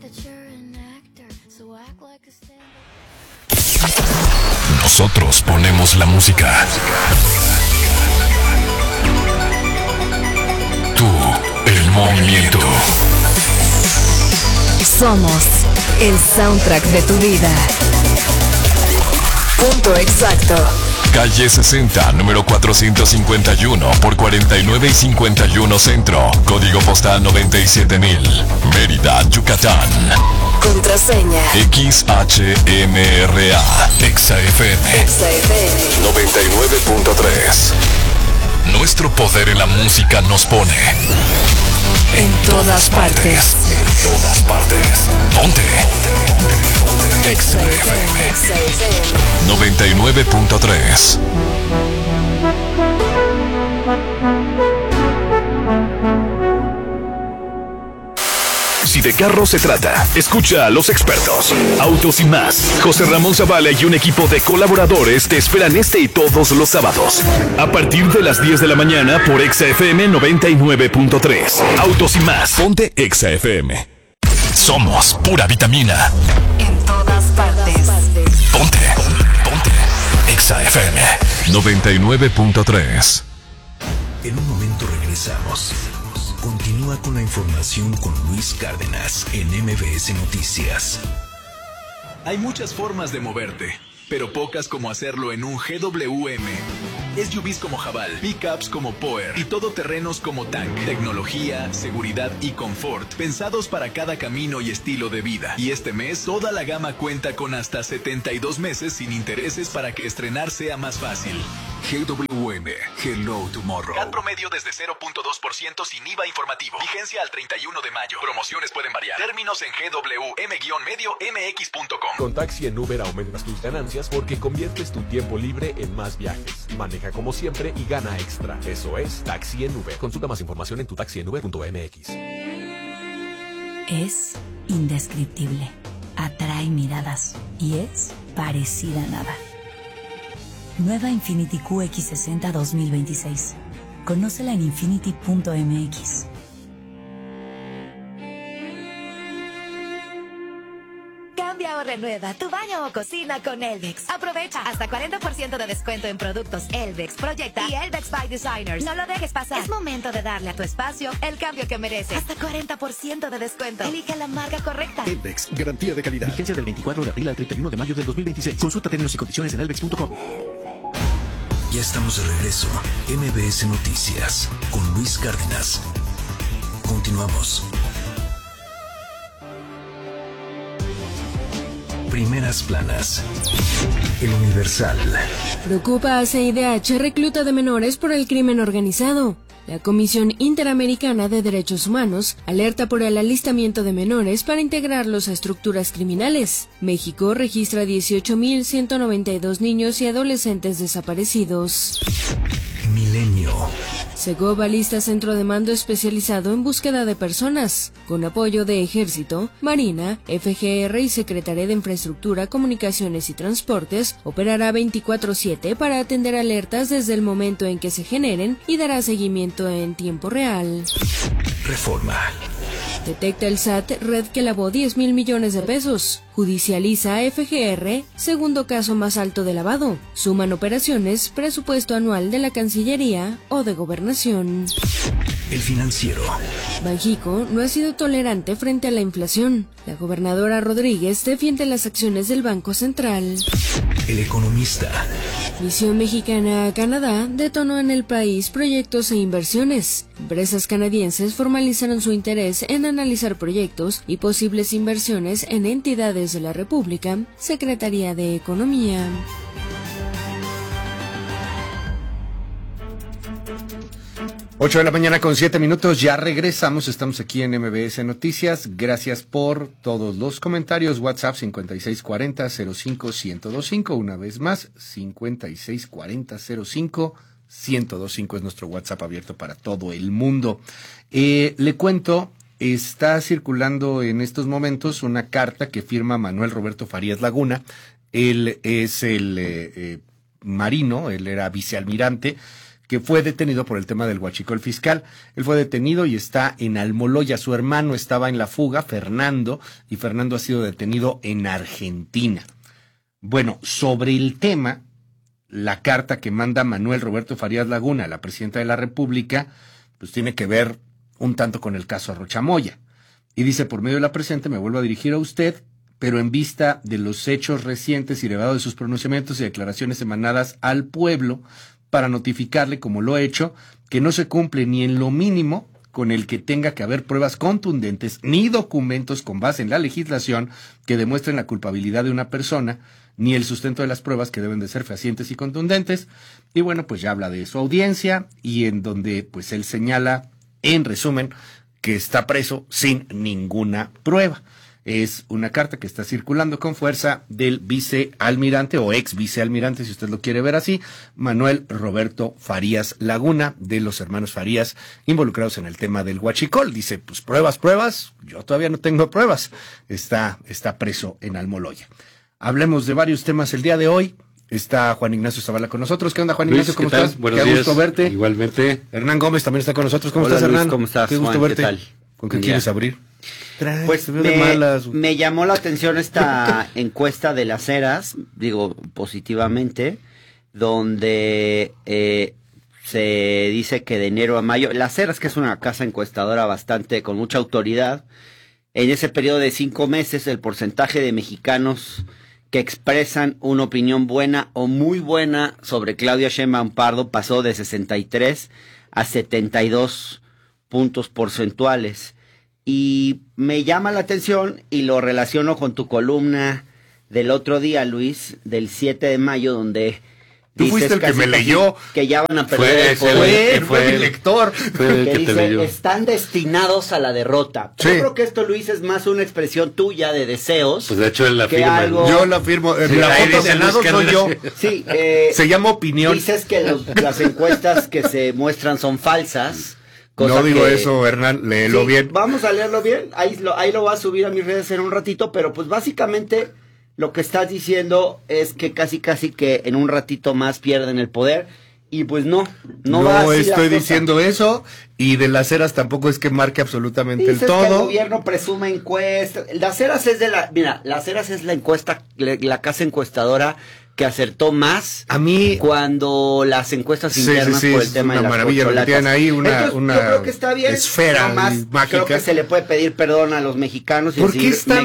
Nosotros ponemos la música. Tú, el movimiento. Somos el soundtrack de tu vida. Punto exacto. Calle 60, número 451 por 49 y 51 Centro. Código postal 97000. Mérida, Yucatán. Contraseña XHMRA. EXA-FM 99.3. Nuestro poder en la música nos pone en todas partes. En todas partes. Ponte. EXA-FM 99.3. Si de carro se trata, escucha a los expertos. Autos y más. José Ramón Zavala y un equipo de colaboradores te esperan este y todos los sábados. A partir de las 10 de la mañana por EXA-FM 99.3. Autos y más. Ponte EXA-FM. Somos pura vitamina. En todas partes. Ponte. EXA-FM 99.3. En un momento regresamos. Continúa con la información con Luis Cárdenas en MBS Noticias. Hay muchas formas de moverte, pero pocas como hacerlo en un GWM. SUVs como Haval, pickups como Power y todoterrenos como Tank. Tecnología, seguridad y confort, pensados para cada camino y estilo de vida. Y este mes, toda la gama cuenta con hasta 72 meses sin intereses para que estrenar sea más fácil. GWM, Hello Tomorrow. CAT promedio desde 0.2% sin IVA informativo. Vigencia al 31 de mayo. Promociones pueden variar. Términos en gwm-mx.com. Con Taxi en Uber aumentas tus ganancias porque conviertes tu tiempo libre en más viajes. Maneja como siempre y gana extra. Eso es Taxi en Uber. Consulta más información en tutaxienuber.mx. Es indescriptible. Atrae miradas y es parecida a nada. Nueva Infiniti QX60 2026. Conócela en infiniti.mx. Cambia o renueva tu baño o cocina con Elvex. Aprovecha hasta 40% de descuento en productos Elvex, Proyecta y Elvex by Designers. No lo dejes pasar. Es momento de darle a tu espacio el cambio que merece. Hasta 40% de descuento. Elige la marca correcta. Elvex, garantía de calidad. Vigencia del 24 de abril al 31 de mayo del 2026. Consulta términos y condiciones en elvex.com. Ya estamos de regreso. MBS Noticias con Luis Cárdenas. Continuamos. Primeras planas. El Universal. Preocupa a CIDH recluta de menores por el crimen organizado. La Comisión Interamericana de Derechos Humanos alerta por el alistamiento de menores para integrarlos a estructuras criminales. México registra 18.192 niños y adolescentes desaparecidos. Milenio. Segov alista centro de mando especializado en búsqueda de personas, con apoyo de Ejército, Marina, FGR y Secretaría de Infraestructura, Comunicaciones y Transportes. Operará 24/7 para atender alertas desde el momento en que se generen y dará seguimiento en tiempo real. Reforma. Detecta el SAT red que lavó 10,000 millones de pesos. Judicializa a FGR, segundo caso más alto de lavado. Suman operaciones, presupuesto anual de la Cancillería o de Gobernación. El Financiero. Banjico no ha sido tolerante frente a la inflación. La gobernadora Rodríguez defiende las acciones del Banco Central. El Economista. Misión mexicana a Canadá detonó en el país proyectos e inversiones. Empresas canadienses formalizaron su interés en analizar proyectos y posibles inversiones en entidades de la República. Secretaría de Economía. Ocho de la mañana con 7 minutos, ya regresamos, estamos aquí en MBS Noticias, gracias por todos los comentarios, WhatsApp 5640-05-1025, una vez más, 5640-05-1025 es nuestro WhatsApp abierto para todo el mundo. Le cuento, está circulando en estos momentos una carta que firma Manuel Roberto Farías Laguna, él es el marino, él era vicealmirante, que fue detenido por el tema del huachicol fiscal. Él fue detenido y está en Almoloya. Su hermano estaba en la fuga, Fernando, y Fernando ha sido detenido en Argentina. Bueno, sobre el tema, la carta que manda Manuel Roberto Farías Laguna a la presidenta de la República, pues tiene que ver un tanto con el caso Rocha Moya. Y dice, por medio de la presente me vuelvo a dirigir a usted, pero en vista de los hechos recientes y derivado de sus pronunciamientos y declaraciones emanadas al pueblo, para notificarle, como lo he hecho, que no se cumple ni en lo mínimo con el que tenga que haber pruebas contundentes ni documentos con base en la legislación que demuestren la culpabilidad de una persona, ni el sustento de las pruebas que deben de ser fehacientes y contundentes. Y bueno, pues ya habla de su audiencia y en donde pues él señala, en resumen, que está preso sin ninguna prueba. Es una carta que está circulando con fuerza del vicealmirante o ex vicealmirante, si usted lo quiere ver así, Manuel Roberto Farías Laguna, de los hermanos Farías, involucrados en el tema del huachicol. Dice, pues pruebas, yo todavía no tengo pruebas. Está preso en Almoloya. Hablemos de varios temas el día de hoy. Está Juan Ignacio Zavala con nosotros. ¿Qué onda, Juan Ignacio? ¿Cómo estás? Buenos días. Qué gusto verte. Igualmente. Hernán Gómez también está con nosotros. ¿Cómo estás, Luis, Hernán? ¿cómo estás, Qué gusto Juan? verte. ¿Qué tal? ¿Con qué quieres abrir? Pues me llamó la atención esta encuesta de las Heras, digo positivamente, donde se dice que de enero a mayo, las Heras, que es una casa encuestadora bastante con mucha autoridad, en ese periodo de 5 meses el porcentaje de mexicanos que expresan una opinión buena o muy buena sobre Claudia Sheinbaum Pardo pasó de 63 a 72 puntos porcentuales. Y me llama la atención y lo relaciono con tu columna del otro día, Luis, del 7 de mayo, donde tú fuiste el que me leyó. Que ya van a perder el poder. Fue mi lector. Que dice, están destinados a la derrota. Sí. Yo creo que esto, Luis, es más una expresión tuya de deseos. Pues de hecho él la firma. Algo... Yo la firmo. Sí, la foto de lado soy yo. Sí, se llama opinión. Dices que las encuestas que se muestran son falsas. No digo eso, Hernán, léelo bien. Vamos a leerlo bien, ahí lo voy a subir a mis redes en un ratito, pero pues básicamente lo que estás diciendo es que casi que en un ratito más pierden el poder, y pues no va así. No estoy diciendo eso, y de las Heras tampoco es que marque absolutamente dices el todo. Que el gobierno presume encuestas, las Heras es las Heras es la encuesta, la casa encuestadora que acertó más a mí cuando las encuestas internas por el tema de las maravilla, lo que tienen ahí una yo creo que está bien, esfera mágica. Creo que se le puede pedir perdón a los mexicanos y ¿Por qué están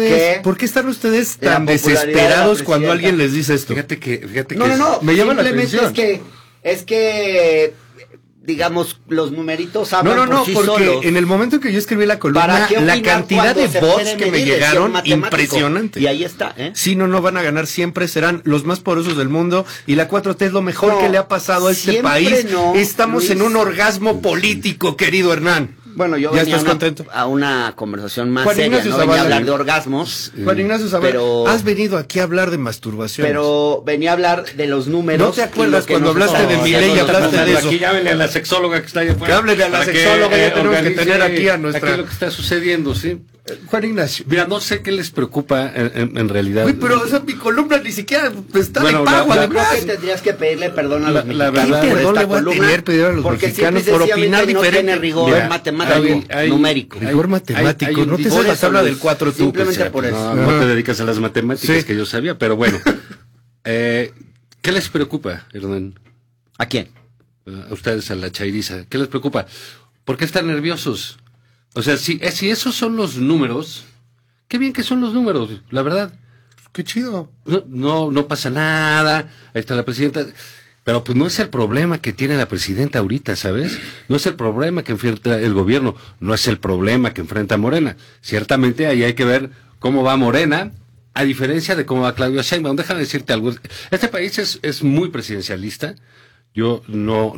ustedes tan desesperados cuando alguien les dice esto? Fíjate que no, me llama la atención. Es que digamos, los numeritos hablan por sí porque solos. En el momento en que yo escribí la columna, la cantidad de votos que me llegaron, impresionante. Y ahí está, Sí, no van a ganar siempre, serán los más poderosos del mundo, y la 4T es lo mejor que le ha pasado a este país. Estamos Luis, en un orgasmo político, querido Hernán. Bueno, yo venía a una conversación más seria, no venía a hablar de orgasmos. Juan Ignacio Zavala, has venido aquí a hablar de masturbación. Pero venía a hablar de los números. ¿No te acuerdas cuando hablaste de Milei y hablaste de eso? Aquí llámenle a la sexóloga que está allá afuera. Que hable a la sexóloga, ya tenemos que tener aquí a nuestra... Aquí lo que está sucediendo, ¿sí? Juan Ignacio. Mira, no sé qué les preocupa en realidad. Uy, pero esa mi columna ni siquiera está de pago, además. Creo que tendrías que pedirle perdón a los mexicanos. Perdón le voy a pedir a los mexicanos por opinar diferente. No tiene rigor matemático, numérico. Rigor matemático, no te sabes la tabla del 4 tú. Simplemente por eso. No te dedicas a las matemáticas que yo sabía, pero bueno. ¿Qué les preocupa, Hernán? ¿A quién? A ustedes, a la chairiza. ¿Qué les preocupa? ¿Por qué están nerviosos? O sea, si esos son los números, qué bien que son los números, la verdad. Qué chido. No pasa nada, ahí está la presidenta. Pero pues no es el problema que tiene la presidenta ahorita, ¿sabes? No es el problema que enfrenta el gobierno, no es el problema que enfrenta Morena. Ciertamente ahí hay que ver cómo va Morena, a diferencia de cómo va Claudia Sheinbaum. Déjame decirte algo. Este país es muy presidencialista. Yo no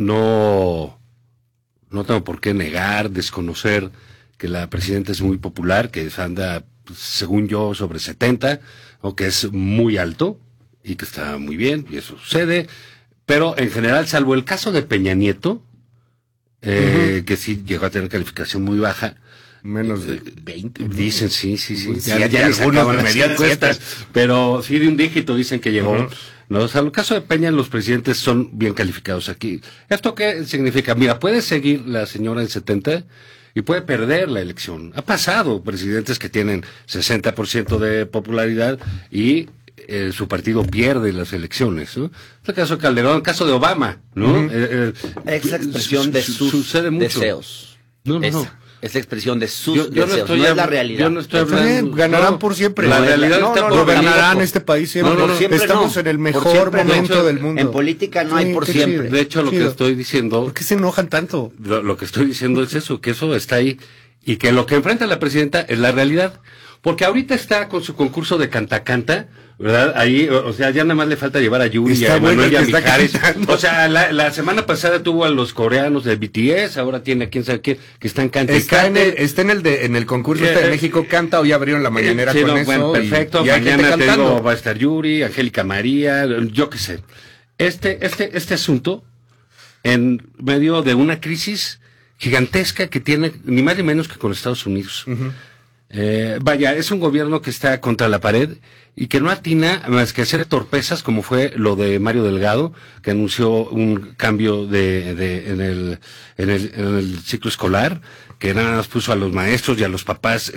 tengo por qué negar, desconocer que la presidenta es muy popular, que anda, según yo, sobre 70, o que es muy alto, y que está muy bien, y eso sucede, pero en general, salvo el caso de Peña Nieto, que sí llegó a tener calificación muy baja, Menos de 20. Dicen, sí. Ya ni sacaban las encuestas. Pero sí, de un dígito dicen que llegó. No, o sea, en el caso de Peña, los presidentes son bien calificados aquí. ¿Esto qué significa? Mira, puede seguir la señora en 70 y puede perder la elección. Ha pasado presidentes que tienen 60% de popularidad y su partido pierde las elecciones, ¿no? Es el caso de Calderón, el caso de Obama, ¿no? Es la expresión de sus deseos. No. Es la expresión de sus deseos, no es la realidad. Yo no estoy hablando. Ganarán por siempre. La realidad gobernarán este país siempre. Estamos en el mejor momento del mundo. En política no hay por siempre. De hecho, lo que estoy diciendo... ¿Por qué se enojan tanto? Lo que estoy diciendo es eso, que eso está ahí y que lo que enfrenta la presidenta es la realidad. Porque ahorita está con su concurso de canta, ¿verdad? Ahí, o sea, ya nada más le falta llevar a Yuri y a Manuel y a Mijares. O sea, la semana pasada tuvo a los coreanos de BTS, ahora tiene a quién sabe qué, que están cantando. Está en el concurso de México Canta, hoy abrieron la mañanera con eso. Bueno, perfecto, y mañana te digo, va a estar Yuri, Angélica María, yo qué sé. Este asunto, en medio de una crisis gigantesca que tiene ni más ni menos que con Estados Unidos. Vaya, es un gobierno que está contra la pared y que no atina más que hacer torpezas, como fue lo de Mario Delgado, que anunció un cambio en el ciclo escolar, que nada más puso a los maestros y a los papás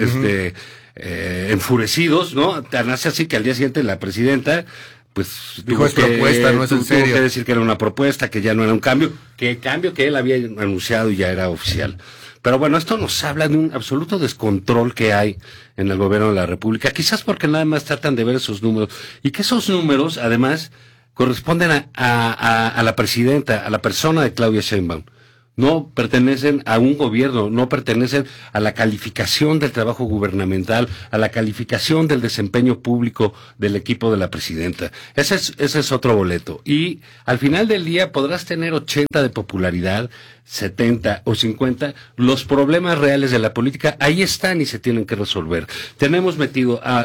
enfurecidos, ¿no? Tan hace así que al día siguiente la presidenta pues dijo, es propuesta, no es en serio. Tuvo que decir que era una propuesta, que ya no era un cambio, que él había anunciado y ya era oficial. Pero bueno, esto nos habla de un absoluto descontrol que hay en el gobierno de la República, quizás porque nada más tratan de ver esos números, y que esos números, además, corresponden a la presidenta, a la persona de Claudia Sheinbaum. No pertenecen a un gobierno, no pertenecen a la calificación del trabajo gubernamental, a la calificación del desempeño público del equipo de la presidenta. Ese es otro boleto. Y al final del día podrás tener 80 de popularidad, 70 o 50. Los problemas reales de la política ahí están y se tienen que resolver. Tenemos metido a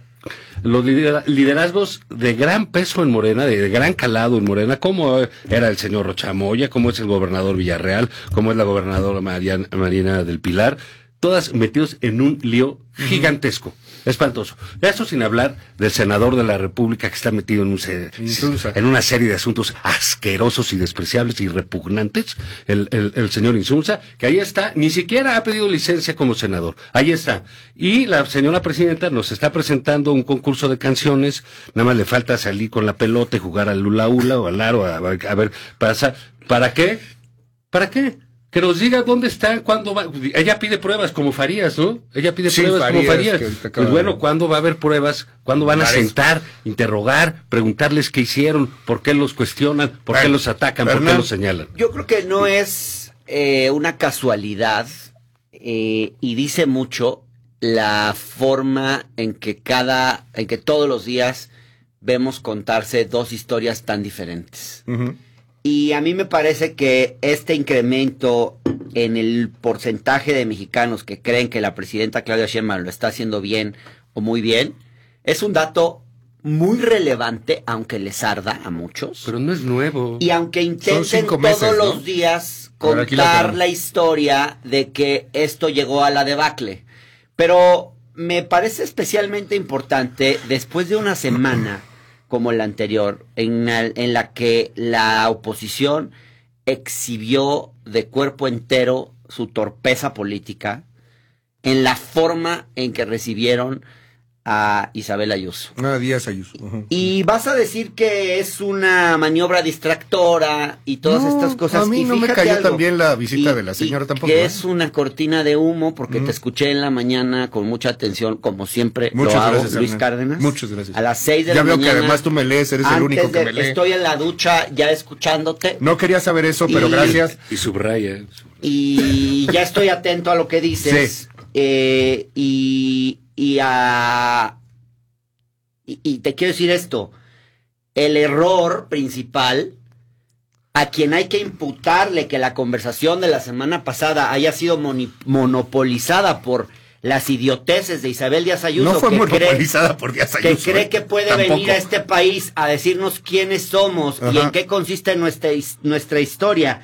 los liderazgos de gran peso en Morena, de gran calado en Morena, como era el señor Rocha Moya, como es el gobernador Villarreal, como es la gobernadora Marina del Pilar, todas metidos en un lío gigantesco, espantoso. Eso sin hablar del senador de la República que está metido en una serie de asuntos asquerosos y despreciables y repugnantes, el señor Insunza, que ahí está, ni siquiera ha pedido licencia como senador, ahí está. Y la señora presidenta nos está presentando un concurso de canciones, nada más le falta salir con la pelota y jugar al hula hula o al aro, a ver, ¿para qué? ¿Para qué? Que nos diga dónde está, cuándo va. Ella pide pruebas como Farías, ¿no? Ella pide pruebas como Farías. Pues bueno, ¿cuándo va a haber pruebas? ¿Cuándo van a sentar, interrogar, preguntarles qué hicieron, por qué los cuestionan, por qué los atacan, por qué los señalan? Yo creo que no es una casualidad y dice mucho la forma en que todos los días vemos contarse dos historias tan diferentes. Y a mí me parece que este incremento en el porcentaje de mexicanos que creen que la presidenta Claudia Sheinbaum lo está haciendo bien o muy bien, es un dato muy relevante, aunque les arda a muchos. Pero no es nuevo. Y aunque intenten todos los días contar la historia de que esto llegó a la debacle. Pero me parece especialmente importante, después de una semana como la anterior, en la que la oposición exhibió de cuerpo entero su torpeza política, en la forma en que recibieron a Isabel Ayuso. Díaz Ayuso. Y vas a decir que es una maniobra distractora y todas estas cosas. A mí no me cayó tan bien la visita de la señora tampoco. Que es una cortina de humo, porque te escuché en la mañana con mucha atención, como siempre. Muchas lo hago, gracias, Luis Hernán. Cárdenas. Muchas gracias. A las 6 de la mañana. Ya veo que además tú me lees, eres el único que me lee. Estoy en la ducha ya escuchándote. No quería saber eso, pero gracias. Y subraya. Y ya estoy atento a lo que dices. Sí. Y te quiero decir esto, el error principal, a quien hay que imputarle que la conversación de la semana pasada haya sido monopolizada por las idioteces de Isabel Díaz Ayuso. No fue monopolizada por Díaz Ayuso. Que cree que puede venir a este país a decirnos quiénes somos y en qué consiste nuestra historia.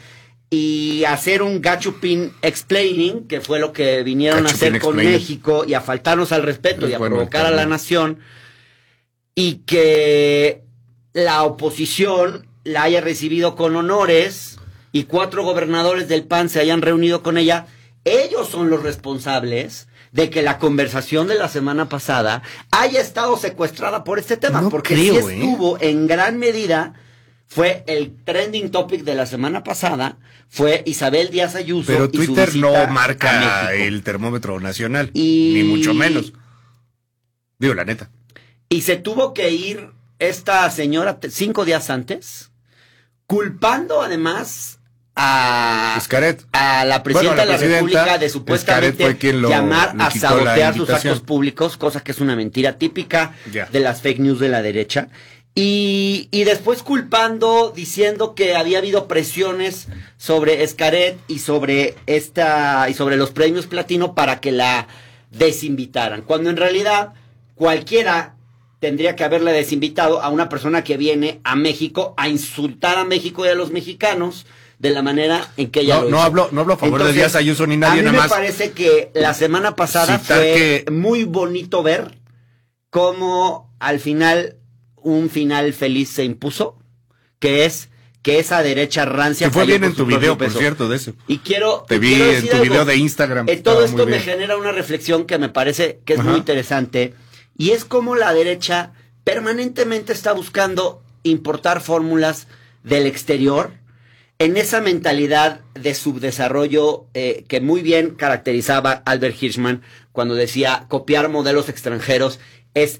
y hacer un gachupin explaining, que fue lo que vinieron a hacer con México, y a faltarnos al respeto y a provocar a la nación, y que la oposición la haya recibido con honores y 4 gobernadores del PAN se hayan reunido con ella. Ellos son los responsables de que la conversación de la semana pasada haya estado secuestrada por este tema, porque sí estuvo en gran medida. Fue el trending topic de la semana pasada, fue Isabel Díaz Ayuso. Pero Twitter y su visita no marca el termómetro nacional, ni mucho menos. Digo, la neta. Y se tuvo que ir esta señora 5 días antes, culpando además a la presidenta de la República de supuestamente llamar a sabotear sus actos públicos, cosa que es una mentira típica de las fake news de la derecha. Y después culpando, diciendo que había habido presiones sobre Xcaret y sobre los premios Platino para que la desinvitaran. Cuando en realidad cualquiera tendría que haberle desinvitado a una persona que viene a México a insultar a México y a los mexicanos de la manera en que ella lo hizo. No hablo a favor de Díaz Ayuso ni nadie, nada más. A mí me parece que la semana pasada fue muy bonito ver cómo al final un final feliz se impuso, que es que esa derecha rancia... Te fue bien en tu video, por cierto, de eso. Y te vi en tu video de Instagram. Todo esto me genera una reflexión que me parece que es muy interesante, y es como la derecha permanentemente está buscando importar fórmulas del exterior en esa mentalidad de subdesarrollo que muy bien caracterizaba Albert Hirschman cuando decía copiar modelos extranjeros es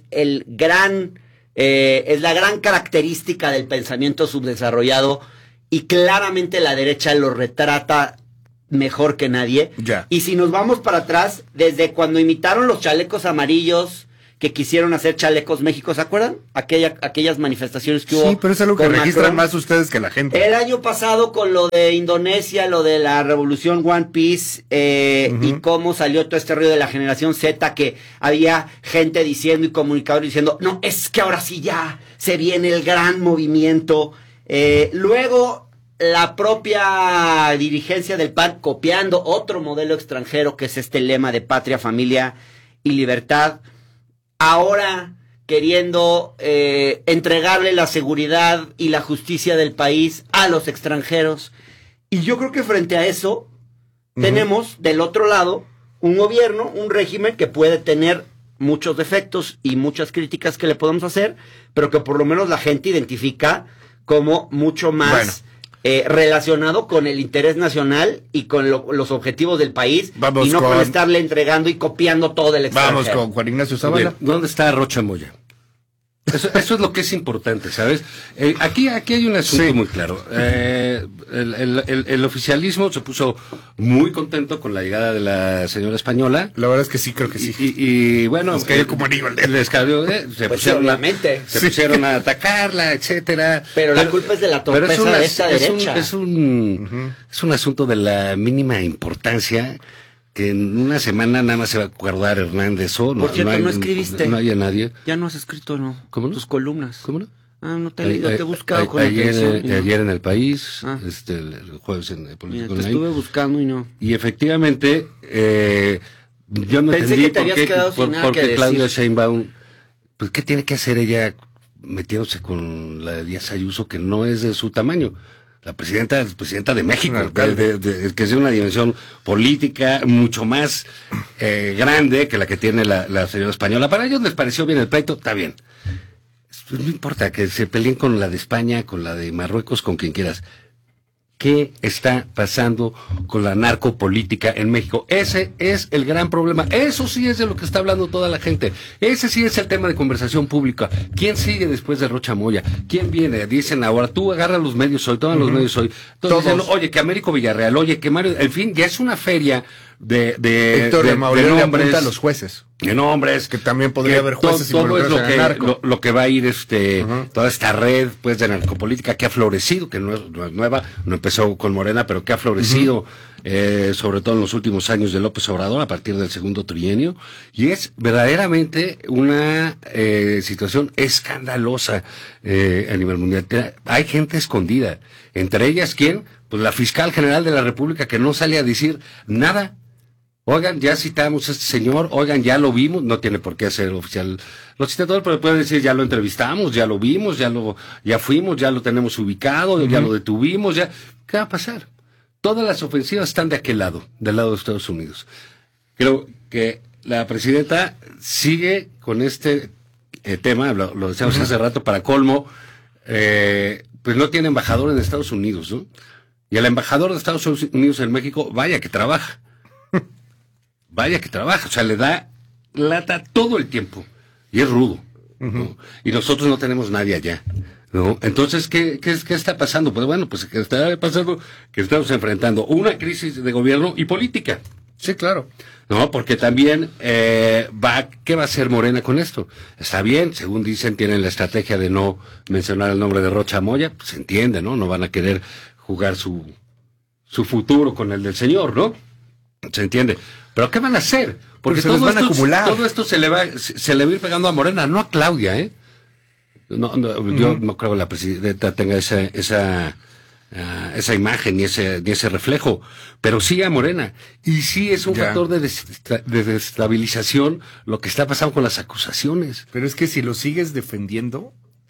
la gran característica del pensamiento subdesarrollado, y claramente la derecha lo retrata mejor que nadie. Y si nos vamos para atrás, desde cuando imitaron los chalecos amarillos que quisieron hacer Chalecos México, ¿se acuerdan? Aquellas manifestaciones que hubo. Sí, pero es algo que registran más ustedes que la gente. El año pasado con lo de Indonesia, lo de la revolución One Piece, y cómo salió todo este ruido de la generación Z, que había gente diciendo y comunicadores diciendo, no, es que ahora sí ya se viene el gran movimiento. Luego la propia dirigencia del PAN copiando otro modelo extranjero, que es este lema de patria, familia y libertad. Ahora queriendo entregarle la seguridad y la justicia del país a los extranjeros. Y yo creo que frente a eso tenemos del otro lado un gobierno, un régimen que puede tener muchos defectos y muchas críticas que le podemos hacer, pero que por lo menos la gente identifica como mucho más relacionado con el interés nacional y con los objetivos del país, y no con estarle entregando y copiando todo el extranjero. Vamos con Juan Ignacio Zavala. ¿Dónde está Rocha Moya? Eso es lo que es importante, ¿sabes? Aquí hay un asunto muy claro. El oficialismo se puso muy contento con la llegada de la señora española. La verdad es que sí, creo que sí. Y bueno, les cayó como anillo al dedo. Les cayó, se pusieron a atacarla, etcétera. Pero la culpa es de la torpeza de esta derecha. Es un asunto de la mínima importancia, que en una semana nada más se va a acordar Hernández o Por cierto, no escribiste. No hay a nadie. Ya no has escrito, ¿no? ¿Cómo no? Tus columnas. ¿Cómo no? No te he leído, te he buscado con ayer en El País, el jueves en Política Online. Te estuve buscando y no. Y efectivamente, yo no entendí por qué Claudia Sheinbaum, pues qué tiene que hacer ella metiéndose con la de Díaz Ayuso, que no es de su tamaño. La presidenta es presidenta de México, que es de una dimensión política mucho más grande que la que tiene la señora española. Para ellos les pareció bien el pleito, está bien. Pues no importa que se peleen con la de España, con la de Marruecos, con quien quieras. ¿Qué está pasando con la narcopolítica en México? Ese es el gran problema. Eso sí es de lo que está hablando toda la gente. Ese sí es el tema de conversación pública. ¿Quién sigue después de Rocha Moya? ¿Quién viene? Dicen ahora, tú agarra los medios hoy, toman los medios hoy. Entonces dicen, oye, que Américo Villarreal, oye, que Mario... En fin, ya es una feria de nombres a los jueces. De nombres. Que también podría haber jueces todo es lo que va a ir toda esta red pues de narcopolítica que ha florecido, que no es nueva, no empezó con Morena, pero que ha florecido sobre todo en los últimos años de López Obrador a partir del segundo trienio, y es verdaderamente una situación escandalosa a nivel mundial. Hay gente escondida, entre ellas ¿quién? pues la fiscal general de la República que no sale a decir nada. Oigan, ya citamos a este señor, oigan, ya lo vimos, no tiene por qué ser oficial los citadores, pero puede decir, ya lo entrevistamos, ya lo vimos, ya fuimos, ya lo tenemos ubicado, ya lo detuvimos, ya. ¿Qué va a pasar? Todas las ofensivas están de aquel lado, del lado de Estados Unidos. Creo que la presidenta sigue con este tema, lo decíamos hace rato, para colmo, pues no tiene embajador en Estados Unidos, ¿no? Y el embajador de Estados Unidos en México, vaya que trabaja. Vaya que trabaja, o sea, le da lata todo el tiempo. Y es rudo, ¿no? Y nosotros no tenemos nadie allá, ¿no? Entonces, ¿qué está pasando? Pues bueno, pues que está pasando que estamos enfrentando una crisis de gobierno y política. Sí, claro. No, porque también ¿qué va a hacer Morena con esto? Está bien, según dicen, tienen la estrategia de no mencionar el nombre de Rocha Moya, pues se entiende, ¿no? No van a querer jugar su futuro con el del señor, ¿no? Se entiende. ¿Pero qué van a hacer? Porque pues todo esto se le va a ir pegando a Morena, no a Claudia, ¿eh? Yo no creo que la presidenta tenga esa imagen ni ese reflejo, pero sí a Morena. Y sí es un factor de desestabilización lo que está pasando con las acusaciones. Pero es que si lo sigues defendiendo,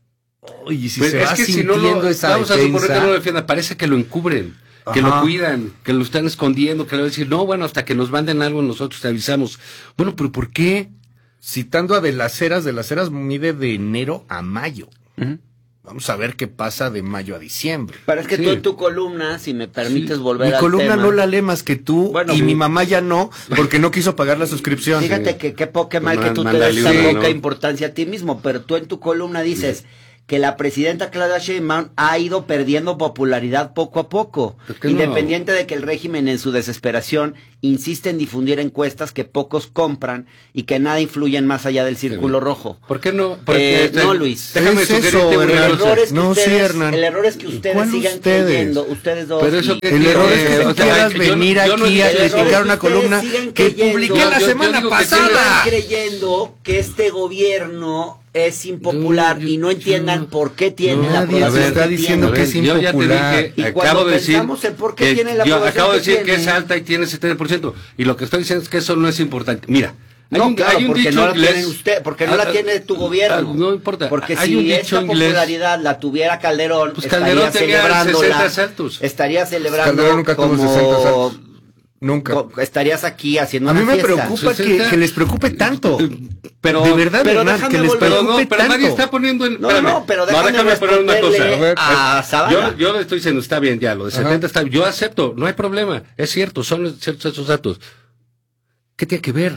y si pues se va sintiendo esa vamos a suponer que no lo defienda, parece que lo encubren. Que lo cuidan, que lo están escondiendo, que le van a decir, no, bueno, hasta que nos manden algo nosotros te avisamos. Bueno, pero ¿por qué? Citando a De las Heras mide de enero a mayo. Vamos a ver qué pasa de mayo a diciembre. Pero es que tú en tu columna, si me permites volver al tema. Mi columna no la lee más que tú, y mi mamá ya no, porque no quiso pagar la suscripción. Fíjate que qué mal que tú te des tan poca importancia a ti mismo, pero tú en tu columna dices que la presidenta Claudia Sheinbaum ha ido perdiendo popularidad poco a poco, independiente de que el régimen en su desesperación insiste en difundir encuestas que pocos compran y que nada influyen más allá del círculo rojo. ¿Por qué no? No, Luis. Déjame sugerirte un error. El error es que ustedes sigan creyendo, ustedes dos. Pero eso el error es que tú quieras venir aquí a criticar una columna que publiqué la semana pasada. Siguen creyendo que este gobierno es impopular y no entiendan por qué tiene la aprobación. Está diciendo que es impopular. Yo ya te dije, acabo de decir por qué tiene la aprobación. Acabo de decir que es alta y tiene 70%. Y lo que estoy diciendo es que eso no es importante. Mira, hay un porque dicho no la inglés, tiene usted, porque no la tiene tu gobierno. No importa. Porque si esta popularidad la tuviera Calderón, pues Calderón tenía 60 asaltos. Estaría celebrando Calderón nunca tuvo 60 asaltos. Nunca. Estarías aquí haciendo una fiesta. A mí me fiesta. preocupa que les preocupe tanto. Pero de verdad, Hernán, que les preocupe pero tanto. Nadie está poniendo en... No, pero déjame poner una cosa. A Zavala. Yo le estoy diciendo, está bien ya, lo de 70 está bien. Yo acepto, no hay problema. Es cierto, son ciertos esos datos. ¿Qué tiene que ver?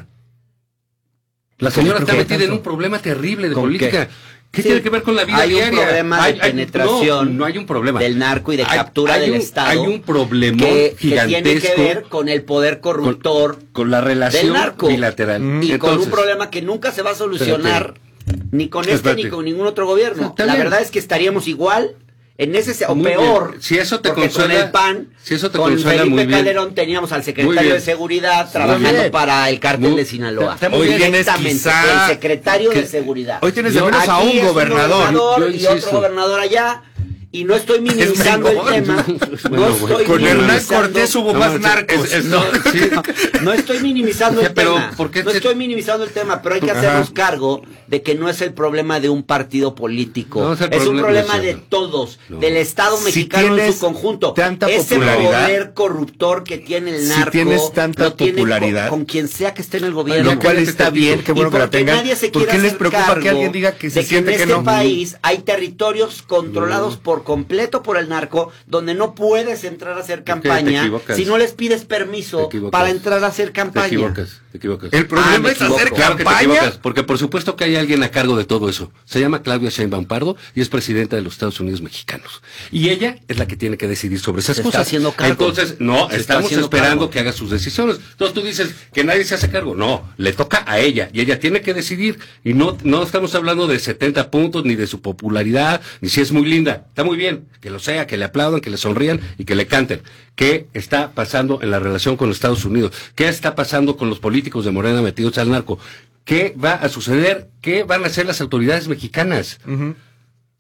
La señora está metida en un problema terrible de política. ¿Qué tiene que ver con la vida diaria? Hay un problema de penetración no hay un problema del narco y de captura del Estado. Hay un problema gigantesco. Que tiene que ver con el poder corruptor con la relación del narco. bilateral. Y entonces, con un problema que nunca se va a solucionar ni con ni con ningún otro gobierno. La verdad es que estaríamos igual en ese o peor. Si eso te porque consuela, con el PAN, si eso te con consuela, Felipe muy bien. Calderón teníamos al secretario de Seguridad trabajando para el cártel de Sinaloa. Hoy tienes quizá el secretario de Seguridad. Hoy tienes de menos a un gobernador. Y otro gobernador allá. Y no estoy minimizando el tema. Con Hernán Cortés hubo más narcos. No estoy minimizando el tema. No estoy minimizando el tema, pero hay que hacernos cargo de que no es el problema de un partido político. Es un problema de todos, del Estado mexicano en su conjunto. Ese poder corruptor que tiene el narco. Si tienes tanta popularidad. Con quien sea que esté en el gobierno. Lo cual está bien, qué bueno que la tengan. ¿Por qué les preocupa que alguien diga que se siente que no? En este país hay territorios controlados por completo por el narco, donde no puedes entrar a hacer campaña si no les pides permiso para entrar a hacer campaña. Te equivocas. El problema es hacer campaña. Porque por supuesto que hay alguien a cargo de todo eso. Se llama Claudia Sheinbaum Pardo y es presidenta de los Estados Unidos mexicanos. Y ella es la que tiene que decidir sobre esas cosas. Está haciendo cargo. Entonces, no, estamos esperando que haga sus decisiones. Entonces tú dices que nadie se hace cargo. No, le toca a ella y ella tiene que decidir. Y no estamos hablando de 70 puntos, ni de su popularidad, ni si es muy linda. Está muy bien, que lo sea, que le aplaudan, que le sonrían y que le canten. ¿Qué está pasando en la relación con Estados Unidos? ¿Qué está pasando con los políticos de Morena metidos al narco? ¿Qué va a suceder? ¿Qué van a hacer las autoridades mexicanas?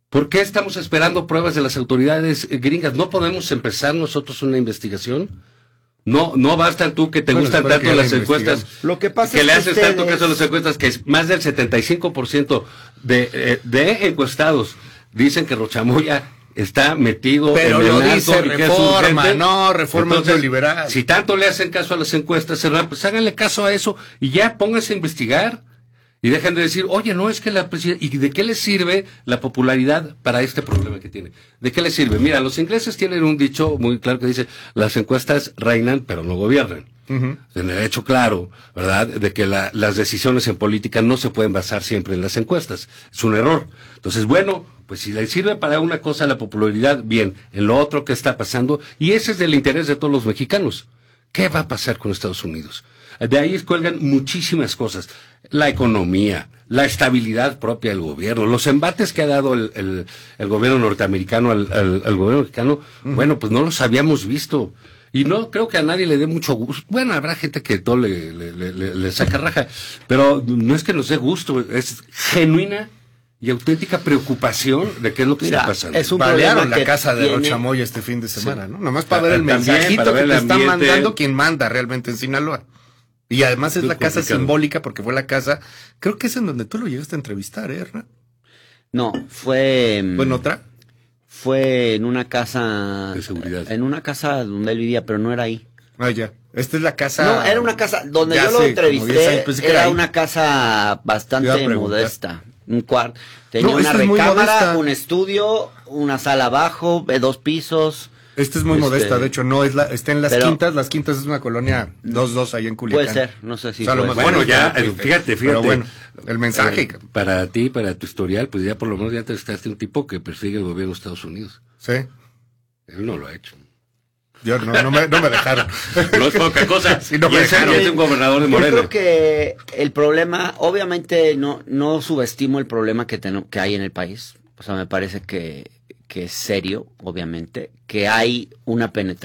¿Por qué estamos esperando pruebas de las autoridades gringas? ¿No podemos empezar nosotros una investigación? No basta tú que te gustan tanto las encuestas. Lo que pasa que es le que haces tanto caso a las encuestas que es más del 75% de encuestados dicen que Rochamoya está metido pero en el lo narco dice y que es Reforma, urgente. no, Reforma Entonces, neoliberal. Si tanto le hacen caso a las encuestas, pues háganle caso a eso y ya pónganse a investigar. Y dejen de decir, oye, no, es que la presidenta... ¿Y de qué les sirve la popularidad para este problema que tiene? ¿De qué les sirve? Mira, los ingleses tienen un dicho muy claro que dice, las encuestas reinan, pero no gobiernan. En el hecho claro, ¿verdad?, de que las decisiones en política no se pueden basar siempre en las encuestas. Es un error. Entonces, bueno, pues si le sirve para una cosa la popularidad, bien. En lo otro, ¿qué está pasando? Y ese es del interés de todos los mexicanos. ¿Qué va a pasar con Estados Unidos? De ahí cuelgan muchísimas cosas. La economía, la estabilidad propia del gobierno, los embates que ha dado el gobierno norteamericano al gobierno mexicano, bueno, pues no los habíamos visto. Y no creo que a nadie le dé mucho gusto. Bueno, habrá gente que todo le saca raja, pero no es que nos dé gusto, es genuina y auténtica preocupación de qué es lo que está pasando. Es un Balearon problema la casa de tiene... Rochamoya este fin de semana, Sí. ¿no? Nomás para ver el También, mensajito para ver que te el está ambiente. mandando quien manda realmente en Sinaloa. Y además es Muy la casa complicado. simbólica porque fue la casa, creo que es en donde tú lo llegaste a entrevistar, Hernán. No, fue... ¿Fue en otra? Fue en una casa... De seguridad. En una casa donde él vivía, pero no era ahí. Ah, ya. Esta es la casa... No, era una casa... Donde Ya yo lo sé, como 10 entrevisté, años, pensé que era era ahí. una casa Te bastante iba a preguntar. modesta. Un cuarto. Tenía No, una esta es muy recámara, modesta. un estudio, una sala abajo, 2 pisos. Esta es muy modesta, de hecho, no es está en Las pero- Quintas. Las Quintas es una colonia 2-2 ahí en Culiacán. Puede ser, no sé si O sea, lo fue. más Bueno, ya, pero fíjate. Pero bueno, el mensaje. Para ti, para tu historial, pues ya por lo menos ya te estaste un tipo que persigue el gobierno de Estados Unidos. Sí. Él no lo ha hecho. Yo no me dejaron. No es poca cosa. Sí, no Y me ese dejaron. es un gobernador de Yo Morena. creo que el problema, obviamente no subestimo el problema que hay en el país. O sea, me parece que es serio, obviamente, que hay una penetración